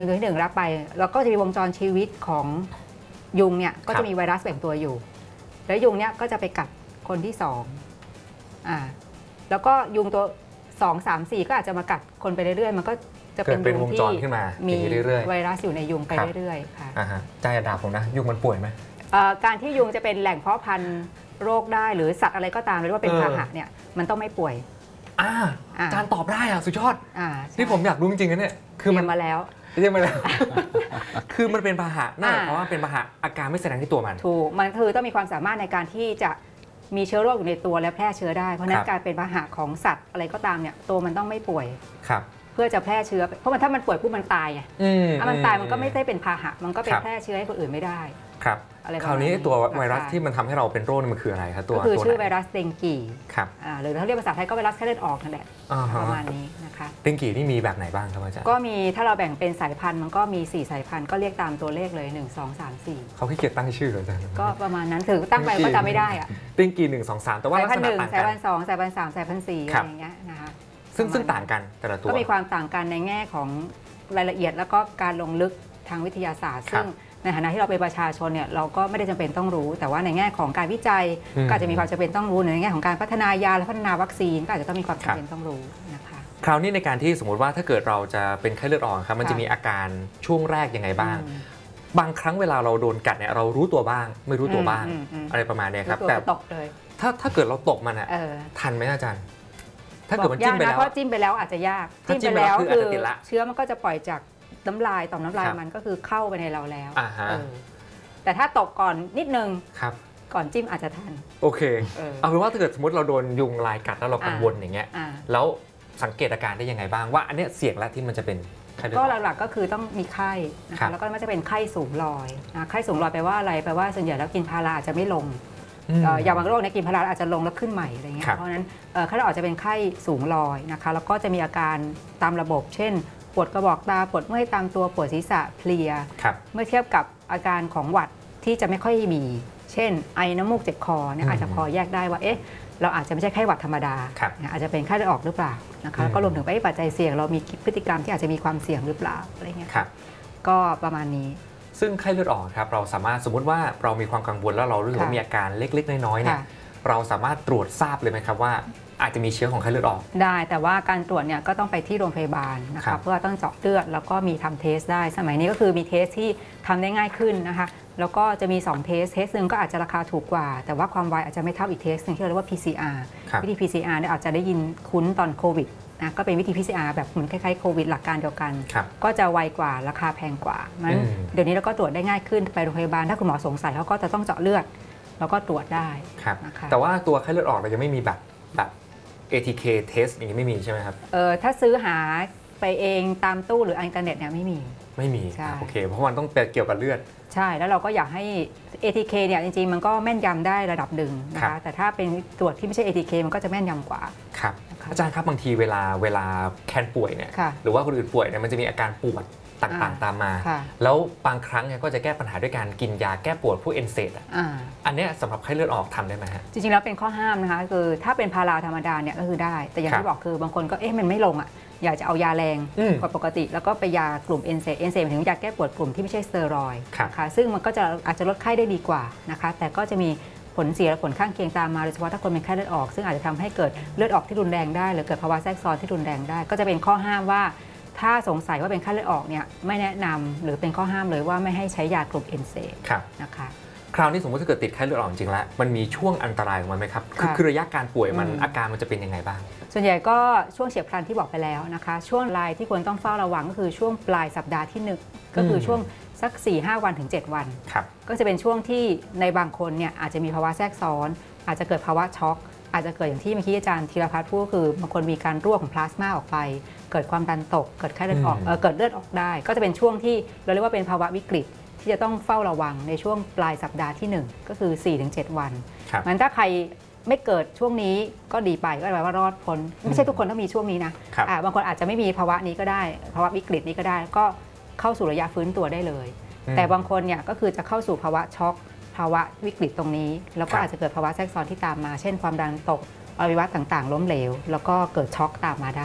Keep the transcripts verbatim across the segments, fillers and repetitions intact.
ตัวที่หนึ่งรับไปแล้วก็จะมีวงจรชีวิตของยุงเนี่ยก็จะมีไวรัสแบ่งตัวอยู่แล้วยุงเนี่ยก็จะไปกัดคนที่สองอ่าแล้วก็ยุงตัวสองสามสี่ก็อาจจะมากัดคนไปเรื่อยๆมันก็จะเป็นวงจรขึ้นมามีไวรัสอยู่ในยุงไปเรื่อยๆค่ะใจดาบผมนะยุงมันป่วยไหมการที่ยุงจะเป็นแหล่งเพาะพันธุ์โรคได้หรือสัตว์อะไรก็ตามหรือว่าเป็นพาหะเนี่ยมันต้องไม่ป่วยอาจารย์ตอบได้อ่ะสุดยอดที่ผมอยากรู้จริงๆนะเนี่ยคือมันมาแล้วเรียกมาแล้วคือมันเป็นพาหะนั่นเพราะว่าเป็นพาหะอาการไม่แสดงที่ตัวมันถูกมันคือต้องมีความสามารถในการที่จะมีเชื้อโรคอยู่ในตัวและแพร่เชื้อได้เพราะนั้นการเป็นพาหะของสัตว์อะไรก็ตามเนี่ยตัวมันต้องไม่ป่วยเพื่อจะแพร่เชื้อเพราะมันถ้ามันป่วยปุ๊บมันตายไงถ้ามันตายมันก็ไม่ได้เป็นพาหะมันก็เป็นแพร่เชื้อให้คนอื่นไม่ได้ครับคราวนี้ตัวไวรัสที่มันทำให้เราเป็นโรคมันคืออะไรครับตัวก็คือชื่อไวรัสเดงกีครับหรือถ้าเรียกภาษาไทยก็ไวรัสไข้เลือดออกนั่นแหละประมาณนี้นะคะเดงกีนี่มีแบบไหนบ้างครับอาจารย์ก็มีถ้าเราแบ่งเป็นสายพันธุ์มันก็มีสี่สายพันธุ์ก็เรียกตามตัวเลขเลยหนึ่ง สอง สาม สี่เขาขี้เกียจตั้งชื่ออาจารย์ก็ประมาณนั้นถือตั้งไปก็จำไม่ได้อะเดงกีหนึ่ง สอง สามแต่ว่าลักษณะต่างกันสายพันธุ์สองสายพันธุ์สามสายพันธุ์สี่อะไรอย่างเงี้ยนะคะซึ่งซึ่งต่างกันแต่ละตัวก็มีความต่างกันในแง่ของรายละเอียดแล้วก็การลงลึกทางวิทยาศาสตร์ซึ่งในฐานะที่เราเป็นประชาชนเนี่ยเราก็ไม่ได้จำเป็นต้องรู้แต่ว่าในแง่ของการวิจัยก็อาจจะมีความจำเป็นต้องรู้ในแง่ของการพัฒนายาและพัฒนาวัคซีนก็อาจจะต้องมีความจำเป็นต้องรู้นะคะคราวนี้ในการที่สมมติว่าถ้าเกิดเราจะเป็นไข้เลือดออกครับมันจะมีอาการช่วงแรกยังไงบ้างบางครั้งเวลาเราโดนกัดเนี่ยเรารู้ตัวบ้างไม่รู้ตัวบ้างอะไรประมาณนี้ครับแต่ตกเลยถ้าถ้าเกิดเราตกมันอ่ะทันไหมอาจารย์ถ้าเกิดมันจิ้มไปแล้วเพราะจิ้มไปแล้วอาจจะยากจิ้มไปแล้วคือเชื้อมันก็จะปล่อยจากน้ำลายต่อมน้ำลายมันก็คือเข้าไปในเราแล้วแต่ถ้าตกก่อนนิดนึงก่อนจิ้มอาจจะทันโอเคเอาเป็นว่าถ้าเกิดสมมติเราโดนยุงลายกัดแล้วเรากังวลอย่างเงี้ยแล้วสังเกตอาการได้ยังไงบ้างว่าอันนี้เสี่ยงแล้วที่มันจะเป็นก็หลักๆก็คือต้องมีไข้นะคะแล้วก็ไม่จะเป็นไข้สูงลอยไข้สูงลอยแปลว่าอะไรแปลว่าส่วนใหญ่แล้วกินพาราอาจจะไม่ลงอย่างบางโรคเนี่ยกินพาราอาจจะลงแล้วขึ้นใหม่อะไรเงี้ยเพราะฉะนั้นไข้เลือดออกจะเป็นไข้สูงลอยนะคะแล้วก็จะมีอาการตามระบบเช่นปวดกระบอกตาปวดเมื่อยตามตัวปวดศีรษะเพลียเมื่อเทียบกับอาการของหวัดที่จะไม่ค่อยมีเช่นไอน้ำมูกเจ็บคอเนี่ยอาจจะพอแยกได้ว่าเอ๊ะเราอาจจะไม่ใช่ไข้หวัดธรรมดาอาจจะเป็นไข้เลือดออกหรือเปล่านะคะแล้วก็รวมถึงไปปัจจัยเสี่ยงเรามีพฤติกรรมที่อาจจะมีความเสี่ยงหรือเปล่าอะไรเงี้ยก็ประมาณนี้ซึ่งไข้เลือดออกครับเราสามารถสมมติว่าเรามีความกังวลแล้วเรารู้สึกว่ามีอาการเล็กๆน้อยๆเนี่ยเราสามารถตรวจทราบเลยไหมครับว่าอาจจะมีเชื้อของไข้เลือดออกได้แต่ว่าการตรวจเนี่ยก็ต้องไปที่โรงพยาบาลนะคะเพื่อต้องเจาะเลือดแล้วก็มีทำเทสได้สมัยนี้ก็คือมีเทสที่ทำได้ง่ายขึ้นนะคะแล้วก็จะมีสองเทสเทสหนึ่งก็อาจจะราคาถูกกว่าแต่ว่าความไวอาจจะไม่เท่าอีกเทสหนึ่งที่เราเรียกว่า พี ซี อาร์ วิธี พี ซี อาร์ เนี่ยอาจจะได้ยินคุ้นตอนโควิดนะก็เป็นวิธี พี ซี อาร์ แบบเหมือนคล้ายๆโควิดหลักการเดียวกันก็จะไวกว่าราคาแพงกว่ามันเดี๋ยวนี้เราก็ตรวจได้ง่ายขึ้นไปโรงพยาบาลถ้าคุณหมอสงสัยเขาก็จะต้องเจาะเลือดแล้วก็ตรวจได้นะคะแต่ว่าตัวไข้เลือดออกเรายังไม่มีแบบแบบ เอ ที เค test อย่างนี้ไม่มีใช่ไหมครับเออถ้าซื้อหาไปเองตามตู้หรืออินเทอร์เน็ตเนี่ยไม่มีไม่มีโอเคเพราะมันต้องเกี่ยวกับเลือดใช่แล้วเราก็อยากให้ เอ ที เค เนี่ยจริงๆมันก็แม่นยำได้ระดับหนึ่งนะคะแต่ถ้าเป็นตรวจที่ไม่ใช่ เอ ที เค มันก็จะแม่นยำกว่าครับอาจารย์ครับบางทีเวลาเวลาแคนป่วยเนี่ยหรือว่าคนอื่นป่วยเนี่ยมันจะมีอาการปวดต่างๆตามมาแล้วบางครั้งเนี่ยก็จะแก้ปัญหาด้วยการกินยาแก้ปวดพวกเอนเซดอันนี้สำหรับไข้เลือดออกทำได้ไหมฮะจริงๆแล้วเป็นข้อห้ามนะคะคือถ้าเป็นพาราธรรมดาเนี่ยก็คือได้แต่อย่างที่บอกคือบางคนก็เอ๊ะมันไม่ลงอ่ะอยากจะเอายาแรงกว่าปกติแล้วก็ไปยากลุ่มเอนเซดเอนเซดหมายถึงยาแก้ปวดกลุ่มที่ไม่ใช่สเตียรอยด์ค่ะซึ่งมันก็จะอาจจะลดไข้ได้ดีกว่านะคะแต่ก็จะมีผลเสียและผลข้างเคียงตามมาโดยเฉพาะถ้าคนเป็นไข้เลือดออกซึ่งอาจจะทำให้เกิดเลือดออกที่รุนแรงได้หรือเกิดภาวะแทรกซ้อนที่รุนแรงได้ก็จะเป็นข้อห้ามว่าถ้าสงสัยว่าเป็นไข้เลือดออกเนี่ยไม่แนะนำหรือเป็นข้อห้ามเลยว่าไม่ให้ใช้ยากลุ่มเอนเซดนะคะคราวนี้สมมติถ้าเกิดติดไข้เลือดออกจริงแล้วมันมีช่วงอันตรายของมันไหมครับคือระยะการป่วยมันอาการมันจะเป็นยังไงบ้างส่วนใหญ่ก็ช่วงเฉียบพลันที่บอกไปแล้วนะคะช่วงรายที่ควรต้องเฝ้าระวังก็คือช่วงปลายสัปดาห์ที่หนึ่งก็คือช่วงสัก สี่ห้า วันถึงเจ็ดวันก็จะเป็นช่วงที่ในบางคนเนี่ยอาจจะมีภาวะแทรกซ้อนอาจจะเกิดภาวะช็อกอาจจะเกิดอย่างที่เมื่อกี้อาจารย์ธีรพัฒน์พูดก็คือบางคนมีการรั่วของพลาสมาออกไปเกิดความดันตกเกิดไข้เลือดออกเออเกิดเลือดออกได้ก็จะเป็นช่วงที่เราเรียกว่าเป็นภาวะวิกฤตที่จะต้องเฝ้าระวังในช่วงปลายสัปดาห์ที่หนึ่งก็คือ สี่ถึงเจ็ด วันงั้นถ้าใครไม่เกิดช่วงนี้ก็ดีไปก็แปลว่ารอดพ้นไม่ใช่ทุกคนต้องมีช่วงนี้นะบางคนอาจจะไม่มีภาวะนี้ก็ได้ภาวะวิกฤตนี้ก็ได้ก็เข้าสู่ระยะฟื้นตัวได้เลยแต่บางคนเนี่ยก็คือจะเข้าสู่ภาวะช็อกภาวะวิกฤตตรงนี้แล้วก็อาจจะเกิดภาวะแทรกซ้อนที่ตามมาเช่นความดันตกอวัยวะต่างๆล้มเหลวแล้วก็เกิดช็อกตามมาได้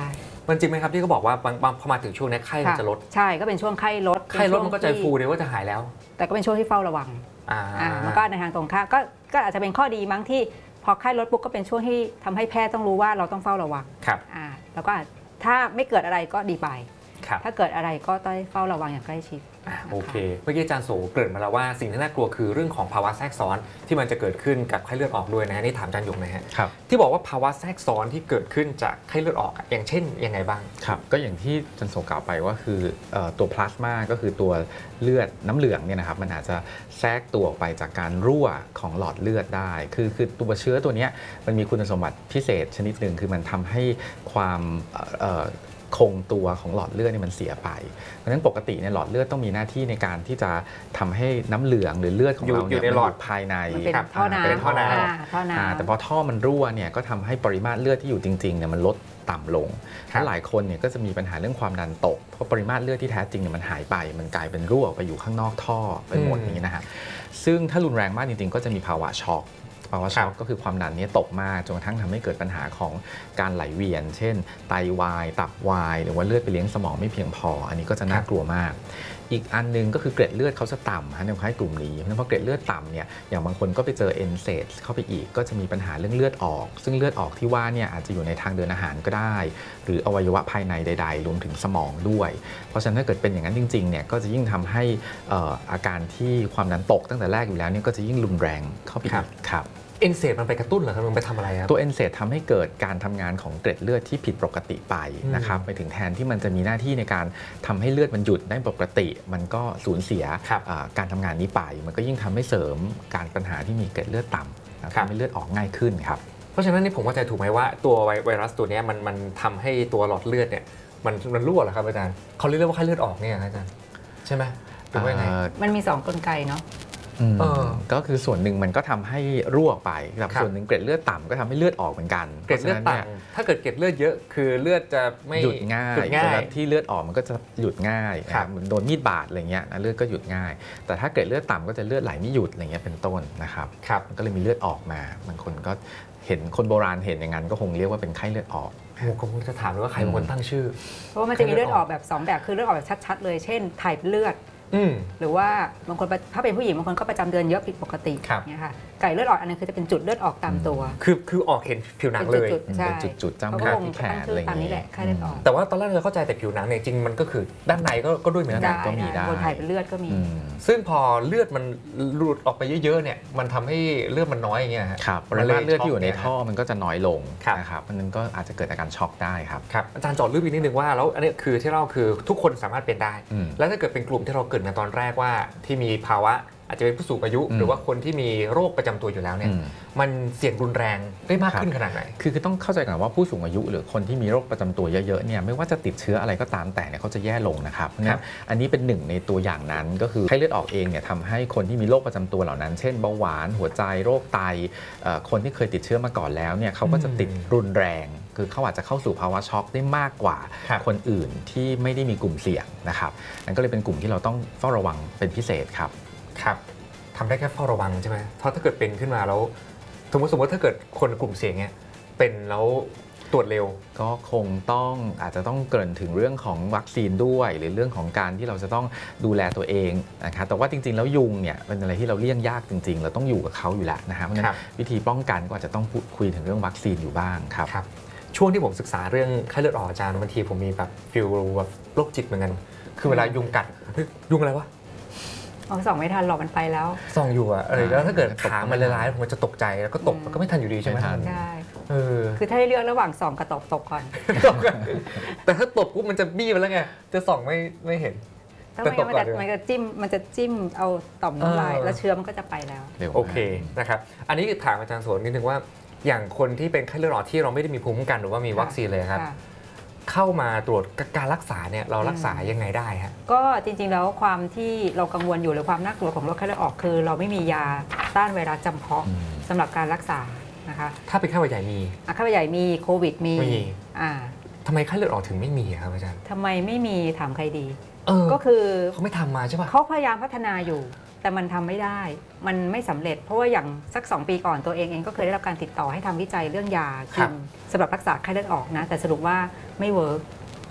มันจริงไหมครับที่เขาบอกว่าบางบางพอมาถึงช่วงนี้ไข้มันจะลดใช่ก็เป็นช่วงไข้ลดไข้ลดมันก็ใจฟูเลยว่าจะหายแล้วแต่ก็เป็นช่วงที่เฝ้าระวังอ่ามันก็ในทางตรงข้ามก็ก็อาจจะเป็นข้อดีมั้งที่พอไข้ลดปุ๊บก็เป็นช่วงที่ทำให้แพทย์ต้องรู้ว่าเราต้องเฝ้าระวังครับอ่าแล้วก็ถ้าไม่เกิดอะไรก็ดีไปถ้าเกิดอะไรก็ต้องเฝ้าระวังอย่างใกล้ชิดโอเคเมื่อกี้อาจารย์โสเกริ่นมาแล้วว่าสิ่งที่น่ากลัวคือเรื่องของภาวะแทรกซ้อนที่มันจะเกิดขึ้นกับไข้เลือดออกด้วยนะนี่ถามอาจารย์ยงนะฮะครับที่บอกว่าภาวะแทรกซ้อนที่เกิดขึ้นจากไข้เลือดออกอย่างเช่นยังไงบ้างครับก็อย่างที่อาจารย์โสกล่าวไปว่าคือตัวพลาสมาก็คือตัวเลือดน้ำเหลืองเนี่ยนะครับมันอาจจะแทรกตัวออกไปจากการรั่วของหลอดเลือดได้คือคือตัวเชื้อตัวนี้มันมีคุณสมบัติพิเศษชนิดหนึ่งคือมันทำให้ความคงตัวของหลอดเลือดนี่มันเสียไปเพราะฉะนั้นปกติเนี่ยหลอดเลือดต้องมีหน้าที่ในการที่จะทำให้น้ำเหลืองหรือเลือดของเราอยู่ในหลอดภายในเป็นท่อน้ำเป็นท่อน้ำแต่พอท่อมันรั่วเนี่ยก็ทำให้ปริมาตรเลือดที่อยู่จริงๆเนี่ยมันลดต่ำลงและหลายคนเนี่ยก็จะมีปัญหาเรื่องความดันตกเพราะปริมาตรเลือดที่แท้จริงเนี่ยมันหายไปมันกลายเป็นรั่วไปอยู่ข้างนอกท่อไปหมดนี้นะฮะซึ่งถ้ารุนแรงมากจริงๆก็จะมีภาวะช็อกภาวะช็อกก็คือความดันนี้ตกมากจนกระทั่งทำให้เกิดปัญหาของการไหลเวียนเช่นไตวายตับวายหรือว่าเลือดไปเลี้ยงสมองไม่เพียงพออันนี้ก็จะน่ากลัวมากอีกอันนึงก็คือเกล็ดเลือดเขาจะต่ำฮะในคนไข้กลุ่มนี้เพราะฉะนั้นพอเกล็ดเลือดต่ำเนี่ยอย่างบางคนก็ไปเจอเอนเซดเข้าไปอีกก็จะมีปัญหาเรื่องเลือดออกซึ่งเลือดออกที่ว่าเนี่ยอาจจะอยู่ในทางเดินอาหารก็ได้หรืออวัยวะภายในใดๆรวมถึงสมองด้วยเพราะฉะนั้นถ้าเกิดเป็นอย่างนั้นจริงๆเนี่ยก็จะยิ่งทำให้อาการที่ความดันตกตั้งแต่แรกอยู่แล้วเนี่ยก็จะยิ่งรุนแรงเข้าไปอีกครับเอนเซดมันไปกระตุ้นเหรอครับมันไปทำอะไรครับตัวเอนเซดทำให้เกิดการทำงานของเกล็ดเลือดที่ผิดปกติไปนะครับไปถึงแทนที่มันจะมีหน้าที่ในการทำให้เลือดมันหยุดได้ปกติมันก็สูญเสียการทำงานนี้ไปมันก็ยิ่งทำให้เสริมการปัญหาที่มีเกล็ดเลือดต่ำทำให้เลือดออกง่ายขึ้นครับเพราะฉะนั้นนี่ผมเข้าใจถูกไหมว่าตัวไวรัสตัวนี้มันมันทำให้ตัวหลอดเลือดเนี่ยมันมันรั่วเหรอครับอาจารย์เขาเรียกว่าไข้เลือดออกเนี่ยอาจารย์ใช่ไหมหรือว่าไงมันมีสองกลไกเนาะก็คือส่วนหนึ่งมันก็ทำให้รั่วไปแต่ส่วนหนึ่งเกล็ดเลือดต่ำก็ทำให้เลือดออกเหมือนกันเกล็ดเลือดต่ำถ้าเกิดเกล็ดเลือดเยอะคือเลือดจะไม่หยุดง่ายเวลาที่เลือดออกมันก็จะหยุดง่ายเหมือนโดนมีดบาดอะไรเงี้ยเลือดก็หยุดง่ายแต่ถ้าเกล็ดเลือดต่ำก็จะเลือดไหลไม่หยุดอะไรเงี้ยเป็นต้นนะครับก็เลยมีเลือดออกมาบางคนก็เห็นคนโบราณเห็นอย่างนั้นก็คงเรียกว่าเป็นไข้เลือดออกผมจะถามเลยว่าใครเป็นคนตั้งชื่อเพราะว่ามันจะมีเลือดออกแบบสองแบบคือเลือดออกแบบชัดๆเลยเช่นถ่ายเลือดหรือว่าบางคนถ้าเป็นผู้หญิงบางคนก็ประจำเดือนเยอะผิดปกติเนี่ยค่ะไก่เลือดออกอันนึงคือจะเป็นจุดเลือดออกตามตัวคือคือออกเห็นผิวหนังเลยเป็นจุดๆจ้ำขาที่แขนอะไรอย่างนี้แหละไข้เลือดออกแต่ว่าตอนแรกเราเข้าใจแต่ผิวหนังเนี่ยจริงมันก็คือด้านในก็ก็ด้วยเหมือนกันก็มีได้บนถ่ายเป็นเลือดก็มีซึ่งพอเลือดมันหลุดออกไปเยอะๆเนี่ยมันทำให้เลือดมันน้อยอย่างเงี้ยครับปริมาณเลือดที่อยู่ในท่อมันก็จะน้อยลงนะครับมันก็อาจจะเกิดอาการช็อกได้ครับครับอาจารย์จอดลึกอีกนิดนึงว่าแล้วอันนี้คือที่เราคือทุกคนสามารถเป็นได้แล้วถ้าเกิดเป็นกลุ่มที่เราเกิดในตอนแรกว่าที่มีภาวะอาจจะเป็นผู้สูงอายุหรือว่าคนที่มีโรคประจำตัวอยู่แล้วเนี่ยมันเสี่ยงรุนแรงได้มากขึ้นขนาดไหนคือคือต้องเข้าใจก่อนว่าผู้สูงอายุหรือคนที่มีโรคประจำตัวเยอะๆเนี่ยไม่ว่าจะติดเชื้ออะไรก็ตามแต่เนี่ยเขาจะแย่ลงนะครับนะอันนี้เป็นหนึ่งในตัวอย่างนั้นก็คือไข้เลือดออกเองเนี่ยทำให้คนที่มีโรคประจำตัวเหล่านั้นเช่นเบาหวานหัวใจโรคไตคนที่เคยติดเชื้อมาก่อนแล้วเนี่ยเขาก็จะติดรุนแรงคือเขาอาจจะเข้าสู่ภาวะช็อกได้มากกว่าคนอื่นที่ไม่ได้มีกลุ่มเสี่ยงนะครับนั่นก็เลยเป็นกลุ่มที่เราต้องเฝ้าระวังเป็นพิเศษครับครับทำได้แค่เฝ้าระวังใช่ไหมเพราะถ้าเกิดเป็นขึ้นมาแล้วสมมติสมมติถ้าเกิดคนกลุ่มเสี่ยงเนี่ยเป็นแล้วตรวจเร็วก็คงต้องอาจจะต้องเกริ่นถึงเรื่องของวัคซีนด้วยหรือเรื่องของการที่เราจะต้องดูแลตัวเองนะครับแต่ว่าจริงๆแล้วยุงเนี่ยเป็นอะไรที่เราเลี่ยงยากจริงๆเราต้องอยู่กับเขาอยู่แล้วนะครับเพราะฉะนั้นวิธีป้องกันก็อาจจะต้องพูดคุยถึงเรื่องวัคซีนอยู่บ้างครับช่วงที่ผมศึกษาเรื่องไข้เลือดออกอาจารย์บางทีผมมีแบบฟิลแบบโรคจิตเหมือนกันคือเวลายุงกัดยุงอะไรวะเอาส่องไม่ทันหรอกมันไปแล้วส่องอยู่อะอะไรแล้วถ้าเกิดขามันละลายผมจะตกใจแล้วก็ตกมันก็ไม่ทันอยู่ดีใช่ไหมใช่คือถ้าให้เลือกระหว่างส่องกับตกตกก่อนแต่ถ้าตกปุ๊บมันจะบี้ไปแล้วไงจะส่องไม่ไม่เห็นแต่ตกก่อนมันจะจิ้มมันจะจิ้มเอาต่อมน้ำลายแล้วเชื้อมันก็จะไปแล้วโอเคนะครับอันนี้ถามอาจารย์โสนนิดนึงว่าอย่างคนที่เป็นไข้เลือดออกที่เราไม่ได้มีภูมิคุ้มกันหรือว่ามีวัคซีนเลยครับเข้ามาตรวจการรักษาเนี่ยเรารักษายังไงได้ฮะก็จริงๆแล้วความที่เรากังวลอยู่หรือความน่ากลัวของโรคไข้เลือดออกคือเราไม่มียาต้านไวรัสจำเพาะสำหรับการรักษานะคะถ้าเป็นไข้หวัดใหญ่มีไข้หวัดใหญ่มีโควิดมีอ่าทำไมไข้เลือดออกถึงไม่มีครับอาจารย์ทำไมไม่มีถามใครดีก็คือเขาไม่ทำมาใช่ป่ะเขาพยายามพัฒนาอยู่แต่มันทำไม่ได้มันไม่สำเร็จเพราะว่าอย่างสักสองปีก่อนตัวเองเองก็เคยได้รับการติดต่อให้ทำวิจัยเรื่องยากินสำหรับรักษาไข้เลือดออกนะแต่สรุปว่าไม่เวิร์ก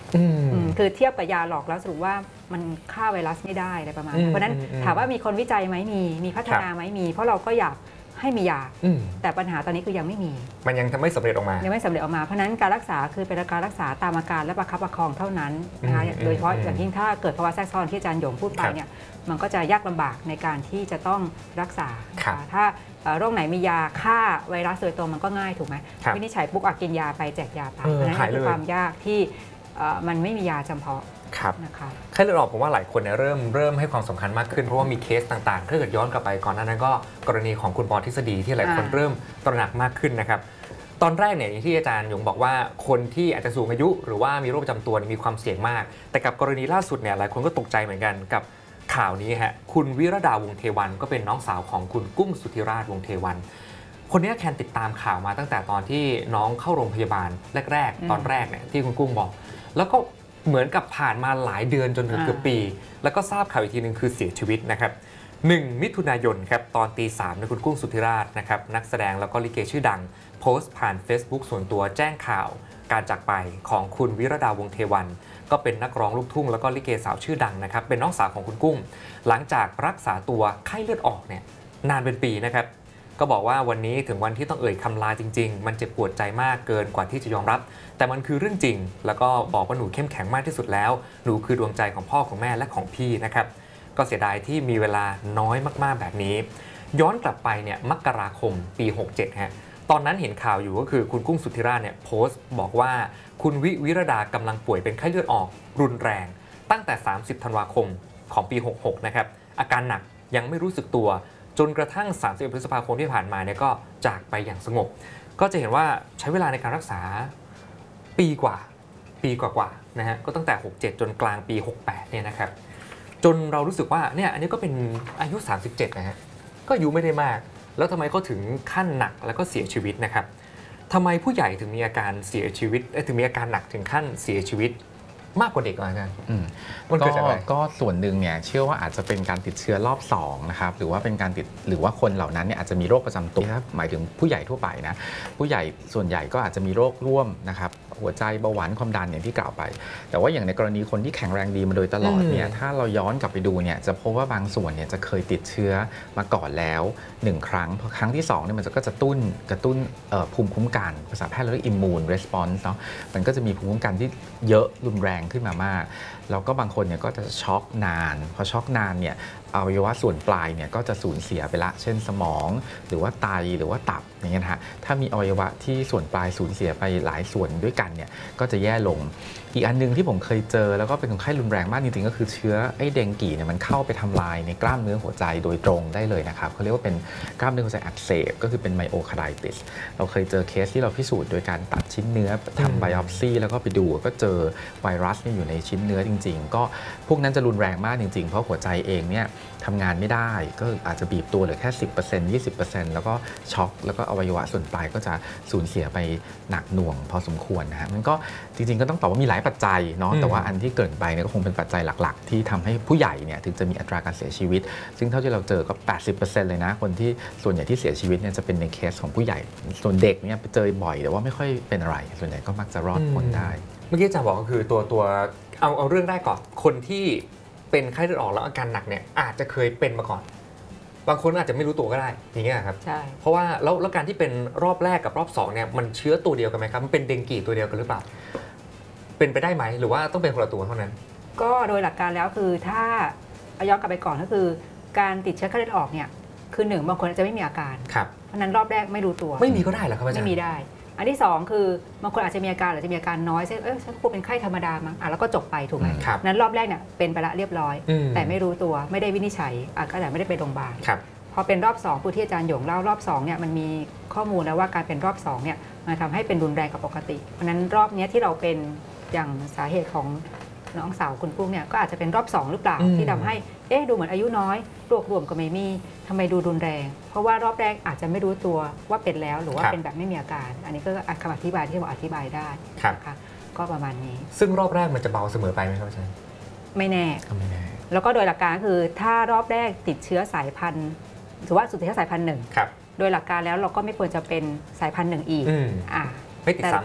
คือเทียบกับยาหลอกแล้วสรุปว่ามันฆ่าไวรัสไม่ได้อะไรประมาณเพราะนั้นถามว่ามีคนวิจัยไหมมีมีพัฒนาไหมมีเพราะเราก็อยากให้มียาแต่ปัญหาตอนนี้คือยังไม่มีมันยังไม่สำเร็จออกมายังไม่สำเร็จออกมาเพราะนั้นการรักษาคือเป็นการรักษาตามอาการและประคับประคองเท่านั้นนะคะโดยเฉพาะอย่างยิ่งถ้าเกิดภาวะแทรกซ้อนที่อาจารย์หยงพูดไปเนี่ยมันก็จะยากลำบากในการที่จะต้องรักษาถ้าโรคไหนมียาฆ่าไวรัสโดยตรงมันก็ง่ายถูกไหมวินิจฉัยปุ๊บกินยาไปแจกยาไปเพราะนั้นคือความยากที่มันไม่มียาจำเพาะนะคะไข้เลือดออกผมว่าหลายคนเนี่ยเริ่มเริ่มให้ความสำคัญมากขึ้นเพราะว่ามีเคสต่างๆถ้าเกิดย้อนกลับไปก่อนหน้านั้นก็กรณีของคุณปอทฤษฎีที่หลายคนเริ่มตระหนักมากขึ้นนะครับตอนแรกเนี่ยที่อาจารย์หยงบอกว่าคนที่อาจจะสูงอายุหรือว่ามีโรคประจำตัวมีความเสี่ยงมากแต่กับกรณีล่าสุดเนี่ยหลายคนก็ตกใจเหมือนกันกับข่าวนี้ฮะคุณวิรดาวงศ์เทวันก็เป็นน้องสาวของคุณกุ้งสุธิราชวงศ์เทวันคนนี้แคนติดตามข่าวมาตั้งแต่ตอนที่น้องเข้าโรงพยาบาลแรกๆตอนแรกเนี่ยที่คุณกุ้งบอกแล้วก็เหมือนกับผ่านมาหลายเดือนจนถึงเกือบปีแล้วก็ทราบข่าวอีกทีนึงคือเสียชีวิตนะครับหนึ่งมิถุนายนครับตอนตีสามในคุณกุ้งสุธิราชนะครับนักแสดงแล้วก็ลิเกชื่อดังโพสต์ผ่าน Facebook ส่วนตัวแจ้งข่าวการจากไปของคุณวิรดาวงศ์เทวันก็เป็นนักร้องลูกทุ่งแล้วก็ลิเกสาวชื่อดังนะครับเป็นน้องสาวของคุณกุ้งหลังจากรักษาตัวไข้เลือดออกเนี่ยนานเป็นปีนะครับก็บอกว่าวันนี้ถึงวันที่ต้องเอ่ยคำลาจริงๆมันเจ็บปวดใจมากเกินกว่าที่จะยอมรับแต่มันคือเรื่องจริงแล้วก็บอกว่าหนูเข้มแข็งมากที่สุดแล้วหนูคือดวงใจของพ่อของแม่และของพี่นะครับก็เสียดายที่มีเวลาน้อยมากๆแบบนี้ย้อนกลับไปเนี่ยมกราคมปีหกเจ็ดฮะตอนนั้นเห็นข่าวอยู่ก็คือคุณกุ้งสุธิราชเนี่ยโพสต์บอกว่าคุณวิวิรดากำลังป่วยเป็นไข้เลือดออกรุนแรงตั้งแต่สามสิบธันวาคมของปีหกหกนะครับอาการหนักยังไม่รู้สึกตัวจนกระทั่งสามสิบเอ็ดพฤษภาคมที่ผ่านมาเนี่ยก็จากไปอย่างสงบก็จะเห็นว่าใช้เวลาในการรักษาปีกว่าปีกว่าๆนะฮะก็ตั้งแต่หกเจ็ดจนกลางปีหกแปดเนี่ยนะครับจนเรารู้สึกว่าเนี่ยอันนี้ก็เป็นอายุสามสิบเจ็ดนะฮะก็อายุไม่ได้มากแล้วทำไมเขาถึงขั้นหนักแล้วก็เสียชีวิตนะครับทำไมผู้ใหญ่ถึงมีอาการเสียชีวิตถึงมีอาการหนักถึงขั้นเสียชีวิตมากกว่าเด็กอาจารย์มันเกิดจากอะไรก็ส่วนหนึ่งเนี่ยเชื่อว่าอาจจะเป็นการติดเชื้อรอบสองนะครับหรือว่าเป็นการติดหรือว่าคนเหล่านั้นเนี่ยอาจจะมีโรคประจำตัวหมายถึงผู้ใหญ่ทั่วไปนะผู้ใหญ่ส่วนใหญ่ก็อาจจะมีโรคร่วมนะครับหัวใจเบาหวานความดันอย่างที่กล่าวไปแต่ว่าอย่างในกรณีคนที่แข็งแรงดีมาโดยตลอดเนี่ยถ้าเราย้อนกลับไปดูเนี่ยจะพบว่าบางส่วนเนี่ยจะเคยติดเชื้อมาก่อนแล้วหนึ่งครั้งพอครั้งที่สองเนี่ยมันก็จะตุ้นกระตุ้นภูมิคุ้มกันภาษาแพทย์เรียก immune response เนาะมันก็จะมีภูมิคุ้มกันที่เยอะรุนแรงขึ้นมามากแล้วก็บางคนเนี่ยก็จะช็อกนานพอช็อกนานเนี่ยอวัยวะส่วนปลายเนี่ยก็จะสูญเสียไปละเช่นสมองหรือว่าไตหรือว่าตับอย่างเงี้ยนะฮะถ้ามีอวัยวะที่ส่วนปลายสูญเสียไปหลายส่วนด้วยกันเนี่ยก็จะแย่ลงอีกอันนึงที่ผมเคยเจอแล้วก็เป็นคนไข้รุนแรงมากจริงๆก็คือเชื้อไอ้เดงกีเนี่ยมันเข้าไปทำลายในกล้ามเนื้อหัวใจโดยตรงได้เลยนะครับเขาเรียกว่าเป็นกล้ามเนื้อหัวใจอักเสบก็คือเป็นไมโอคาร์ไดติสเราเคยเจอเคสที่เราพิสูจน์โดยการตัดชิ้นเนื้อทำไบออปซีแล้วก็ไปดูก็เจอไวรัสอยู่ในชิ้นเนื้อจริงๆก็พวกนั้นจะรุนแรงมากจริงๆเพราะหัวใจเองเนี่ยทำงานไม่ได้ก็อาจจะบีบตัวเหลือแค่ สิบเปอร์เซ็นต์ ยี่สิบเปอร์เซ็นต์ แล้วก็ช็อกแล้วก็อวัยวะส่วนปลายก็จะสูญเสียไปหนักหน่วงพอสมควรนะฮะมันก็จริงๆก็ต้องตอบว่ามีหลายปัจจัยเนาะแต่ว่าอันที่เกิดไปเนี่ยก็คงเป็นปัจจัยหลักๆที่ทำให้ผู้ใหญ่เนี่ยถึงจะมีอัตราการเสียชีวิตซึ่งเท่าที่เราเจอก็ แปดสิบเปอร์เซ็นต์ เลยนะคนที่ส่วนใหญ่ที่เสียชีวิตเนี่ยจะเป็นในเคสของผู้ใหญ่ส่วนเด็กเนี่ยไปเจอบ่อยแต่ว่าไม่ค่อยเป็นอะไรส่วนใหญ่ก็มักจะรอดพ้นได้เมื่อกี้อาจารย์บอกก็คือตัวตัวเอาเอาเรื่องแรกก่อนคนที่เป็นไข้เลือดออกแล้วอาการหนักเนี่ยอาจจะเคยเป็นมาก่อนบางคนอาจจะไม่รู้ตัวก็ได้อย่างเงี้ยครับใช่เพราะว่าแล้วแล้วการที่เป็นรอบแรกกับรอบสองเนี่ยมันเชื้อตัวเดียวกันไหมครับมันเป็นเดงกีตัวเดียวกันหรือเปล่าเป็นไปได้ไหมหรือว่าต้องเป็นคนละตัวเท่านั้นก็โดยหลักการแล้วคือถ้าย้อนกลับไปก่อนก็คือการติดเชื้อไข้เลือดออกเนี่ยคือหนึ่งบางคนอาจจะไม่มีอาการเพราะนั้นรอบแรกไม่รู้ตัวไม่มีก็ได้เหรอครับอาจารย์ไม่มีได้อันที่สองคือบางคนอาจจะมีอาการหรือจะมีอาการน้อยเช่นเออฉันคงเป็นไข้ธรรมดามั้งอ่ะแล้วก็จบไปถูกไหมนั้นรอบแรกเนี่ยเป็นไปละเรียบร้อยแต่ไม่รู้ตัวไม่ได้วินิจฉัยอ่ะก็แต่ไม่ได้ไปโรงพยาบาลพอเป็นรอบสองผู้ที่อาจารย์หยงเล่ารอบสองเนี่ยมันมีข้อมูลแล้วว่าการเป็นรอบสองเนี่ยมันทำให้เป็นรุนแรงกว่าปกติเพราะนั้นรอบนี้ที่เราเป็นอย่างสาเหตุของน้องสาวคุณกุ้งเนี่ยก็อาจจะเป็นรอบสองหรือเปล่าที่ทำให้เอ๊ะดูเหมือนอายุน้อยรวบรวมก็ไม่มีทำไมดูรุนแรงเพราะว่ารอบแรกอาจจะไม่รู้ตัวว่าเป็นแล้วหรือว่าเป็นแบบไม่มีอาการอันนี้ก็คำอธิบายที่บอกอธิบายได้นะคะก็ประมาณนี้ซึ่งรอบแรกมันจะเบาเสมอไปไหมครับอาจารย์ไม่แน่ไม่แน่แล้วก็โดยหลักการคือถ้ารอบแรกติดเชื้อสายพันธุ์ถือว่าสุดท้ายสายพันธุ์หนึ่งโดยหลักการแล้วเราก็ไม่ควรจะเป็นสายพันธุ์หนึ่งอีกอ่าไม่ติดซ้